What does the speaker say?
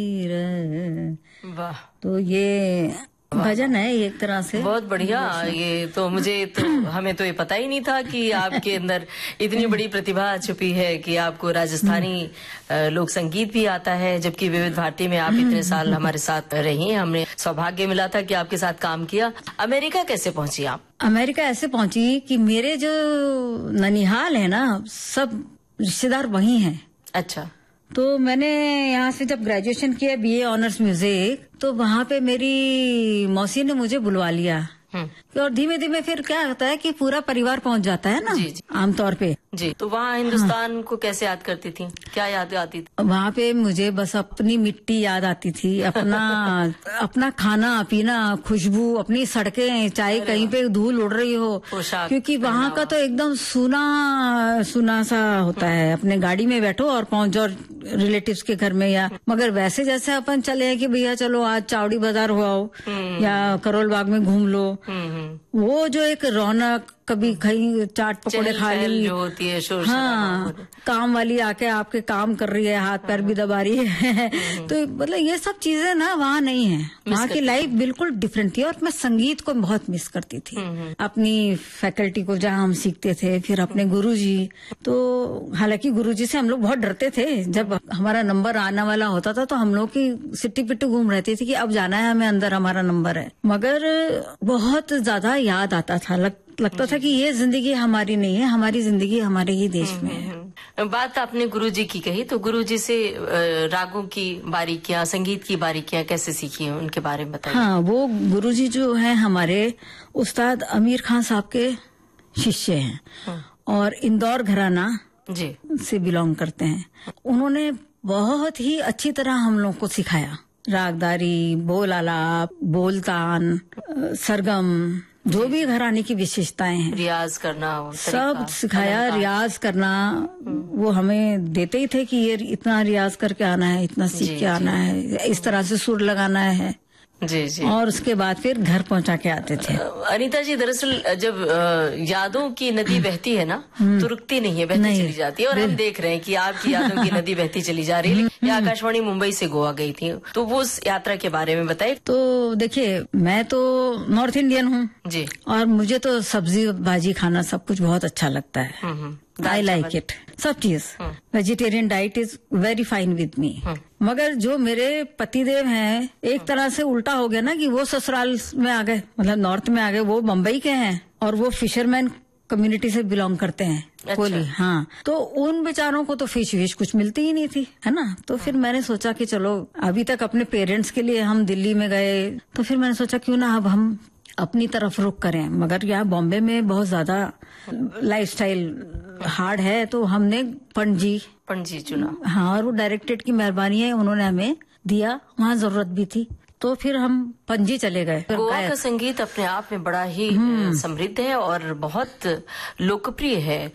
वाह, तो ये भजन है एक तरह से। बहुत बढ़िया। ये तो हमें तो ये पता ही नहीं था कि आपके अंदर इतनी बड़ी प्रतिभा छुपी है कि आपको राजस्थानी लोक संगीत भी आता है, जबकि विविध भारती में आप इतने साल हमारे साथ रही। हमने सौभाग्य मिला था कि आपके साथ काम किया। अमेरिका कैसे पहुंची आप? अमेरिका ऐसे पहुंची कि मेरे जो ननिहाल है ना, सब रिश्तेदार वही हैं। अच्छा। तो मैंने यहाँ से जब ग्रेजुएशन किया, बीए ऑनर्स म्यूजिक, तो वहाँ पे मेरी मौसी ने मुझे बुलवा लिया। और धीमे धीमे फिर क्या होता है कि पूरा परिवार पहुँच जाता है ना, आमतौर पे। जी। तो वहाँ हिंदुस्तान को कैसे याद करती थी? क्या याद आती थी? वहाँ पे मुझे बस अपनी मिट्टी याद आती थी, अपना खाना पीना, खुशबू, अपनी सड़कें, चाहे कहीं पे धूल उड़ रही हो, क्योंकि वहाँ का तो एकदम सुना सा होता है। अपने गाड़ी में बैठो और पहुँच जाओ रिलेटिव्स के घर में, या मगर वैसे जैसे अपन चले कि भैया चलो आज चावड़ी बाजार हो आओ या करोल बाग में घूम लो, वो जो एक रौनक, कभी कहीं चाट पकौड़े खा ली, जो होती है शोर, हाँ, काम वाली आके आपके काम कर रही है, हाथ पैर भी दबा रही है तो मतलब ये सब चीजें ना वहाँ नहीं है। वहाँ की लाइफ बिल्कुल डिफरेंट थी। और मैं संगीत को बहुत मिस करती थी, अपनी फैकल्टी को जहाँ हम सीखते थे, फिर अपने गुरुजी। तो हालांकि गुरुजी से हम लोग बहुत डरते थे। जब हमारा नंबर आने वाला होता था तो हम लोग की सिट्टी पिट्टू घूम रहती थी कि अब जाना है हमें अंदर, हमारा नंबर है। मगर बहुत ज्यादा याद आता था, लगता था कि ये जिंदगी हमारी नहीं है, हमारी जिंदगी हमारे ही देश में है। बात आपने गुरुजी की कही, तो गुरुजी से रागों की बारीकियां, संगीत की बारीकियां कैसे सीखी हैं, उनके बारे में बताइए। हाँ, वो गुरुजी जो है हमारे उस्ताद अमीर खान साहब के शिष्य हैं और इंदौर घराना जी से बिलोंग करते हैं। उन्होंने बहुत ही अच्छी तरह हम लोग को सिखाया, रागदारी, बोल आलाप, बोलतान, सरगम, जो भी घराने की विशेषताएं हैं, रियाज करना, सब सिखाया। रियाज करना वो हमें देते ही थे कि ये इतना रियाज करके आना है, इतना सीख के आना है, इस तरह से सुर लगाना है। जी जी। और उसके बाद फिर घर पहुंचा के आते थे। अनीता जी, दरअसल जब यादों की नदी बहती है ना, तो रुकती नहीं है, बहती चली जाती है। और हम देख रहे हैं कि आपकी यादों की नदी बहती चली जा रही है। ये आकाशवाणी मुंबई से गोवा गई थी, तो वो उस यात्रा के बारे में बताइए। तो देखिए, मैं तो नॉर्थ इंडियन हूँ जी, और मुझे तो सब्जी भाजी खाना सब कुछ बहुत अच्छा लगता है। आई लाइक इट, सब चीज। Vegetarian diet is very fine with me. मगर जो मेरे पतिदेव हैं, एक तरह से उल्टा हो गया ना कि वो ससुराल में आ गए, मतलब नॉर्थ में आ गए। वो मुंबई के हैं और वो फिशरमैन कम्युनिटी से बिलोंग करते हैं। अच्छा। कोली, हाँ। तो उन बेचारों को तो फिश विश कुछ मिलती ही नहीं थी, है ना। तो फिर मैंने सोचा कि चलो, अभी तक अपने पेरेंट्स के लिए हम दिल्ली में गए, तो फिर मैंने सोचा क्यों ना अब हम अपनी तरफ रुख करें। मगर यहाँ बॉम्बे में बहुत ज्यादा लाइफस्टाइल हार्ड है, तो हमने पणजी चुना। हाँ, और वो डायरेक्टेड की मेहरबानी है, उन्होंने हमें दिया, वहाँ जरूरत भी थी, तो फिर हम पणजी चले गए। गोवा का संगीत अपने आप में बड़ा ही समृद्ध है और बहुत लोकप्रिय है।